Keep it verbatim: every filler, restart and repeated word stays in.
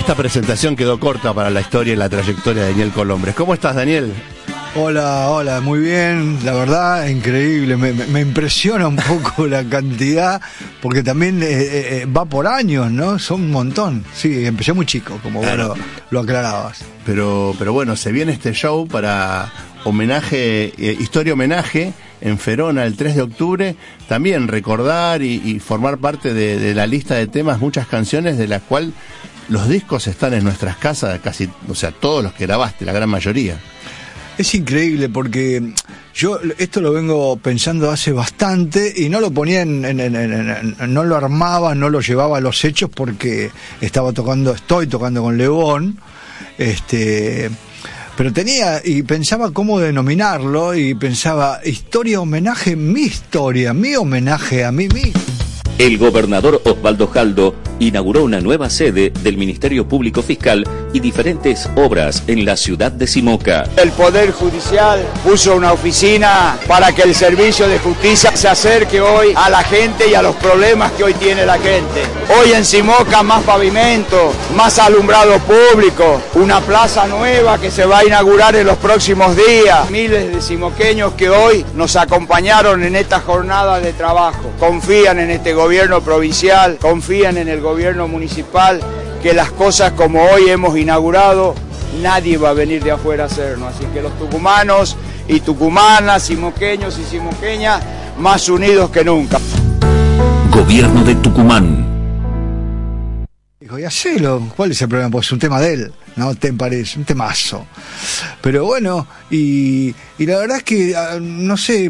esta presentación quedó corta para la historia y la trayectoria de Daniel Colombres. ¿Cómo estás, Daniel? Hola, hola, muy bien, la verdad, increíble, me, me, me impresiona un poco la cantidad, porque también eh, eh, va por años, ¿no? Son un montón, sí, empecé muy chico, como claro. vos lo, lo aclarabas. Pero, pero bueno, se viene este show para homenaje, eh, historia homenaje, en Ferona el tres de octubre, también recordar y, y formar parte de, de la lista de temas, muchas canciones de las cuales los discos están en nuestras casas, casi, o sea, todos los que grabaste, la gran mayoría. Es increíble porque yo esto lo vengo pensando hace bastante y no lo ponía en, en, en, en, en no lo armaba, no lo llevaba a los hechos porque estaba tocando, estoy tocando con Lebón, este, pero tenía y pensaba cómo denominarlo y pensaba historia homenaje, mi historia, mi homenaje a mí mismo. El gobernador Osvaldo Jaldo inauguró una nueva sede del Ministerio Público Fiscal y diferentes obras en la ciudad de Simoca. El Poder Judicial puso una oficina para que el servicio de justicia se acerque hoy a la gente y a los problemas que hoy tiene la gente. Hoy en Simoca más pavimento, más alumbrado público, una plaza nueva que se va a inaugurar en los próximos días. Miles de simoqueños que hoy nos acompañaron en esta jornada de trabajo. Confían en este gobierno provincial, confían en el gobierno municipal, que las cosas como hoy hemos inaugurado, nadie va a venir de afuera a hacernos. Así que los tucumanos y tucumanas, simoqueños y simoqueñas, más unidos que nunca. Gobierno de Tucumán. Dijo, y hacelo, ¿cuál es el problema? Pues es un tema de él, ¿no? ¿Te parece? Un temazo. Pero bueno, y, y la verdad es que, no sé,